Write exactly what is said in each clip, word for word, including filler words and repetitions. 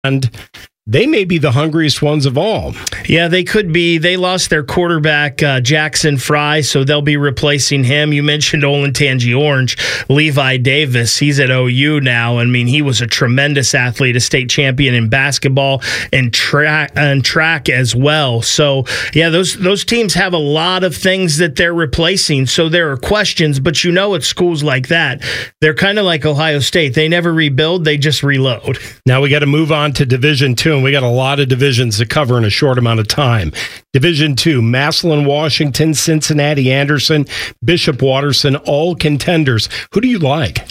and they may be the hungriest ones of all. Yeah, they could be. They lost their quarterback, uh, Jackson Fry, so they'll be replacing him. You mentioned Olentangy Orange, Levi Davis. He's at O U now. I mean, he was a tremendous athlete, a state champion in basketball and track and track as well. So, yeah, those those teams have a lot of things that they're replacing. So there are questions, but you know, at schools like that, they're kind of like Ohio State. They never rebuild; they just reload. Now we got to move on to Division Two. And we got a lot of divisions to cover in a short amount of time. Division two, Massillon, Washington, Cincinnati, Anderson, Bishop Watterson, all contenders. Who do you like?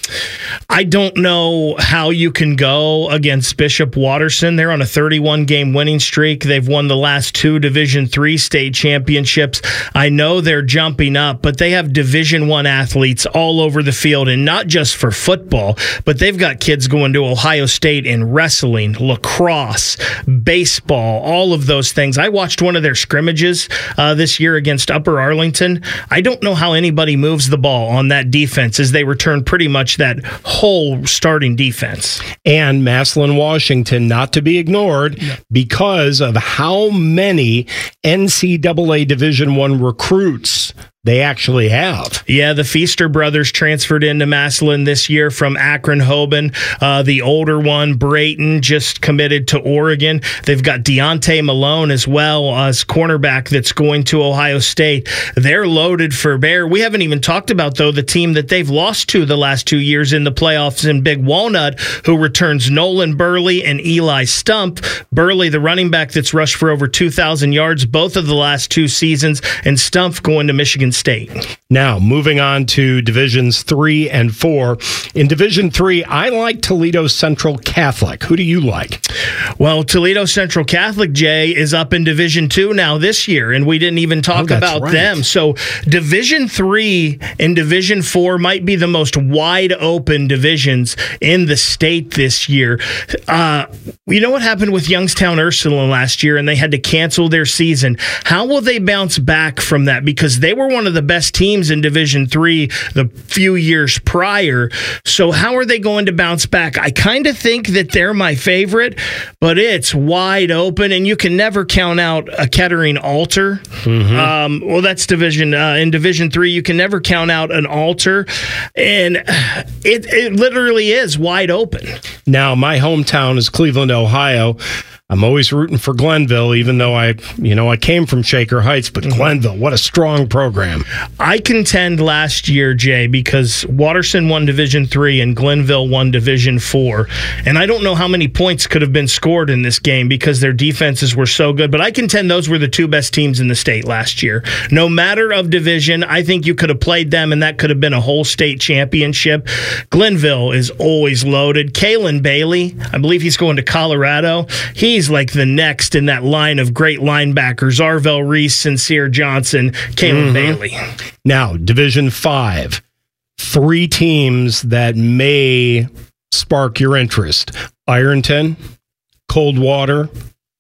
I don't know how you can go against Bishop Watterson. They're on a thirty-one game winning streak. They've won the last two Division three state championships. I know they're jumping up, but they have Division one athletes all over the field, and not just for football, but they've got kids going to Ohio State in wrestling, lacrosse, baseball, all of those things. I watched one of their scrimmages uh, this year against Upper Arlington. I don't know how anybody moves the ball on that defense, as they return pretty much that whole starting defense. And Massillon, Washington, not to be ignored, yeah, because of how many N C double A Division one recruits they actually have. Yeah, the Feaster brothers transferred into Massillon this year from Akron-Hoban. Uh, the older one, Brayton, just committed to Oregon. They've got Deontay Malone as well as cornerback that's going to Ohio State. They're loaded for bear. We haven't even talked about, though, the team that they've lost to the last two years in the playoffs in Big Walnut, who returns Nolan Burley and Eli Stump. Burley, the running back that's rushed for over two thousand yards both of the last two seasons, and Stump going to Michigan State. Now, moving on to Divisions three and four. In Division three, I like Toledo Central Catholic. Who do you like? Well, Toledo Central Catholic, Jay, is up in Division two now this year, and we didn't even talk oh, about right. them. So Division three and Division four might be the most wide open divisions in the state this year. Uh, you know what happened with Youngstown Ursuline last year, and they had to cancel their season. How will they bounce back from that? Because they were one of the best teams in Division three the few years prior. So how are they going to bounce back? I kind of think that they're my favorite, but it's wide open, and you can never count out a Kettering Altar. Mm-hmm. Um, well, that's Division uh, in Division three. You can never count out an Altar, and it it literally is wide open. Now, my hometown is Cleveland, Ohio. I'm always rooting for Glenville, even though I, you know, I came from Shaker Heights, but mm-hmm. Glenville, what a strong program. I contend last year, Jay, because Watterson won Division three and Glenville won Division four, and I don't know how many points could have been scored in this game because their defenses were so good, but I contend those were the two best teams in the state last year. No matter of division, I think you could have played them, and that could have been a whole state championship. Glenville is always loaded. Kalen Bailey, I believe he's going to Colorado. He's like the next in that line of great linebackers: Arvell Reese, Sincere Johnson, Kalen mm-hmm. Bailey. Now, Division five, three teams that may spark your interest: Ironton, Coldwater,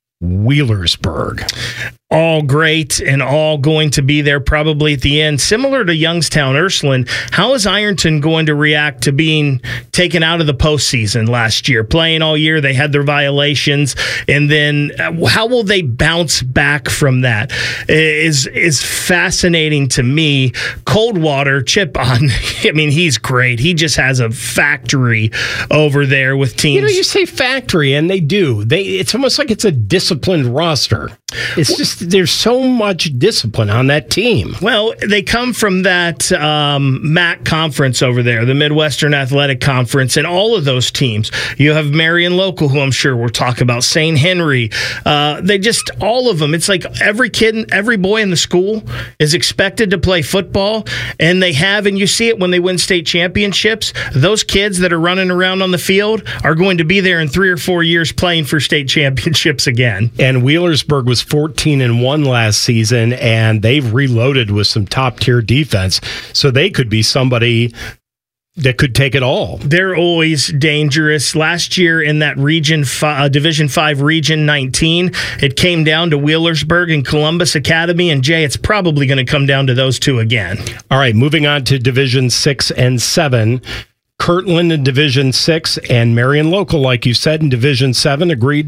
Wheelersburg. All great and all going to be there probably at the end. Similar to Youngstown Ursuline, how is Ironton going to react to being taken out of the postseason last year? Playing all year, they had their violations, and then how will they bounce back from that is is fascinating to me. Coldwater, Chip on, I mean, he's great. He just has a factory over there with teams. You know, you say factory, and they do. They It's almost like it's a disciplined roster. It's just there's so much discipline on that team. Well, they come from that um, M A C conference over there, the Midwestern Athletic Conference, and all of those teams. You have Marion Local, who I'm sure we'll talk about, Saint Henry. Uh, they just, all of them. It's like every kid, every boy in the school is expected to play football, and they have, and you see it when they win state championships. Those kids that are running around on the field are going to be there in three or four years playing for state championships again. And Wheelersburg was fourteen and one last season, and they've reloaded with some top-tier defense, so they could be somebody that could take it all. They're always dangerous. Last year in that region, uh, Division five Region nineteen, it came down to Wheelersburg and Columbus Academy, and Jay, it's probably going to come down to those two again. All right, moving on to Division six and seven. Kirtland in Division six, and Marion Local, like you said, in Division seven, agreed